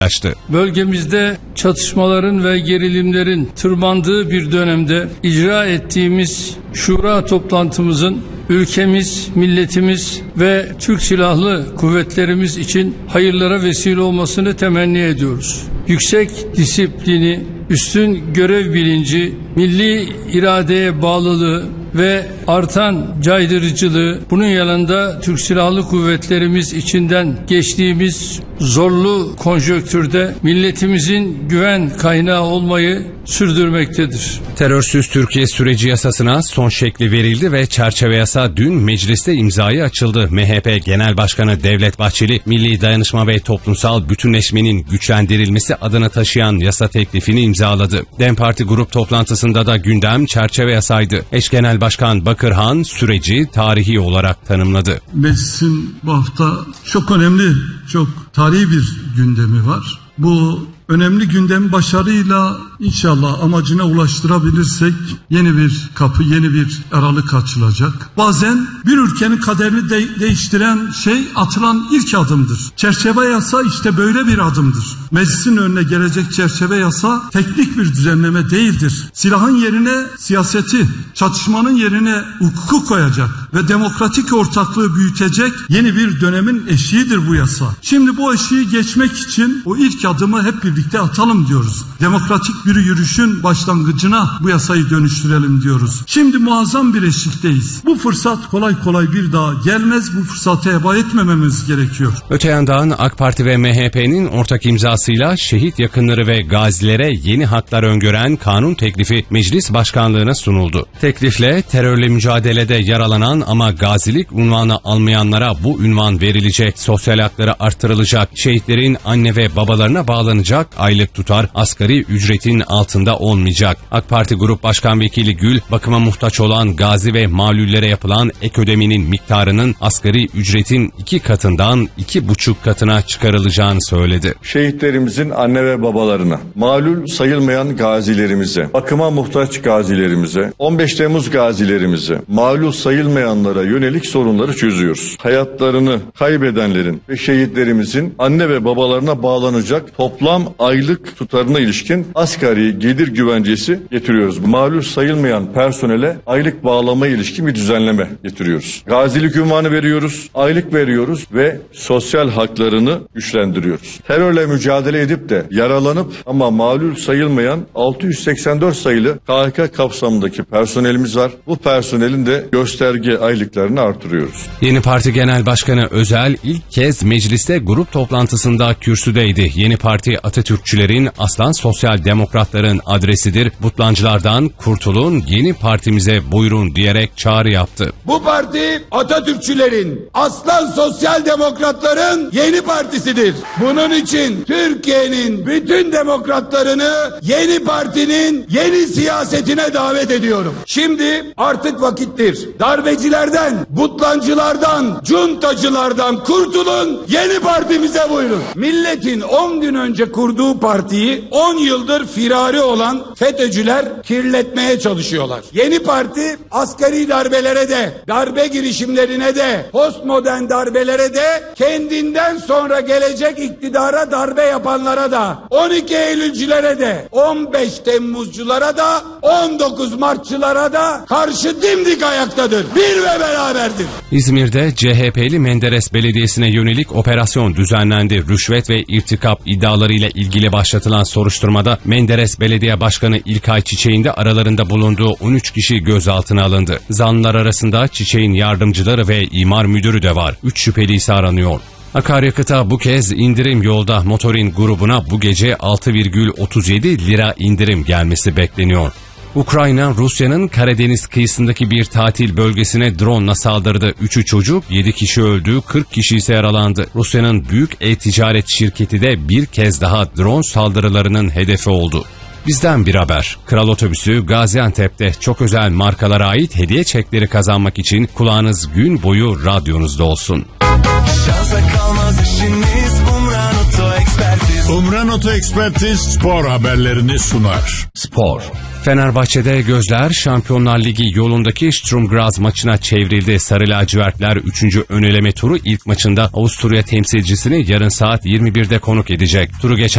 açtı. Bölgemizde çatışmaların ve gerilimlerin tırmandığı bir dönemde icra ettiğimiz şura toplantımızın ülkemiz, milletimiz ve Türk Silahlı Kuvvetlerimiz için hayırlara vesile olmasını temenni ediyoruz. Yüksek disiplini, üstün görev bilinci, milli iradeye bağlılığı ve artan caydırıcılığı, bunun yanında Türk Silahlı Kuvvetlerimiz içinden geçtiğimiz zorlu konjonktürde milletimizin güven kaynağı olmayı sürdürmektedir. Terörsüz Türkiye süreci yasasına son şekli verildi ve çerçeve yasa dün mecliste imzaya açıldı. MHP Genel Başkanı Devlet Bahçeli, milli dayanışma ve toplumsal bütünleşmenin güçlendirilmesi adını taşıyan yasa teklifini imzaladı. DEM Parti grup toplantısında da gündem çerçeve yasaydı. Eş Genel Başkan Bakırhan süreci tarihi olarak tanımladı. Meclisin bu hafta çok önemli, çok tarihi bir gündemi var. Bu önemli gündem başarıyla inşallah amacına ulaştırabilirsek yeni bir kapı, yeni bir aralık açılacak. Bazen bir ülkenin kaderini değiştiren şey atılan ilk adımdır. Çerçeve yasa işte böyle bir adımdır. Meclisin önüne gelecek çerçeve yasa teknik bir düzenleme değildir. Silahın yerine siyaseti, çatışmanın yerine hukuku koyacak ve demokratik ortaklığı büyütecek yeni bir dönemin eşiğidir bu yasa. Şimdi bu eşiği geçmek için o ilk adımı hep birlikte atalım diyoruz. Demokratik bir yürüyüşün başlangıcına bu yasayı dönüştürelim diyoruz. Şimdi muazzam bir eşikteyiz. Bu fırsat kolay kolay bir daha gelmez. Bu fırsatı heba etmememiz gerekiyor. Öte yandan AK Parti ve MHP'nin ortak imzasıyla şehit yakınları ve gazilere yeni haklar öngören kanun teklifi meclis başkanlığına sunuldu. Teklifle terörle mücadelede yaralanan ama gazilik unvanı almayanlara bu ünvan verilecek, sosyal hakları artırılacak, şehitlerin anne ve babalarına bağlanacak, aylık tutar asgari ücretin altında olmayacak. AK Parti Grup Başkan Vekili Gül, bakıma muhtaç olan gazi ve malüllere yapılan ek ödemenin miktarının asgari ücretin 2 katından 2,5 katına çıkarılacağını söyledi. Şehitlerimizin anne ve babalarına, malul sayılmayan gazilerimize, bakıma muhtaç gazilerimize, 15 Temmuz gazilerimize, malul sayılmayanlara yönelik sorunları çözüyoruz. Hayatlarını kaybedenlerin ve şehitlerimizin anne ve babalarına bağlanacak toplam aylık tutarına ilişkin asgari gelir güvencesi getiriyoruz. Malul sayılmayan personele aylık bağlama ilişkin bir düzenleme getiriyoruz. Gazilik unvanı veriyoruz, aylık veriyoruz ve sosyal haklarını güçlendiriyoruz. Terörle mücadele edip de yaralanıp ama malul sayılmayan 684 sayılı KHK kapsamındaki personelimiz var. Bu personelin de gösterge aylıklarını artırıyoruz. Yeni Parti Genel Başkanı Özel ilk kez mecliste grup toplantısında kürsüdeydi. Yeni Parti Atatürkçülerin, aslan sosyal demokratların adresidir. Butlancılardan kurtulun, yeni partimize buyurun diyerek çağrı yaptı. Bu parti Atatürkçülerin, aslan sosyal demokratların yeni partisidir. Bunun için Türkiye'nin bütün demokratlarını yeni partinin yeni siyasetine davet ediyorum. Şimdi artık vakittir. Darbecilerden, butlancılardan, cuntacılardan kurtulun, yeni partimize buyurun. Milletin 10 gün önce kurduğu partiyi 10 yıldır firari olan FETÖ'cüler kirletmeye çalışıyorlar. Yeni parti asgari darbelere de, darbe girişimlerine de, postmodern darbelere de, kendinden sonra gelecek iktidara darbe yapanlara da, 12 Eylülcülere de, 15 Temmuzculara da, 19 Martçılara da karşı dimdik ayaktadır. Bir ve beraberdir. İzmir'de CHP'li Menderes Belediyesi'ne yönelik operasyon düzenlendi. Rüşvet ve irtikap iddialarıyla ilgili başlatılan soruşturmada Menderes Belediye Başkanı İlkay Çiçek'in de aralarında bulunduğu 13 kişi gözaltına alındı. Zanlılar arasında Çiçek'in yardımcıları ve imar müdürü de var. 3 şüpheli ise aranıyor. Akaryakıta bu kez indirim yolda. Motorin grubuna bu gece 6,37 lira indirim gelmesi bekleniyor. Ukrayna, Rusya'nın Karadeniz kıyısındaki bir tatil bölgesine drone'la saldırdı. 3'ü çocuk, 7 kişi öldü, 40 kişi ise yaralandı. Rusya'nın büyük e-ticaret şirketi de bir kez daha drone saldırılarının hedefi oldu. Bizden bir haber. Kral Otobüsü Gaziantep'te çok özel markalara ait hediye çekleri kazanmak için kulağınız gün boyu radyonuzda olsun. Umran Oto Ekspertiz spor haberlerini sunar. Spor. Fenerbahçe'de gözler Şampiyonlar Ligi yolundaki Sturm Graz maçına çevrildi. Sarı lacivertler 3. ön eleme turu ilk maçında Avusturya temsilcisini yarın saat 21'de konuk edecek. Turu geçen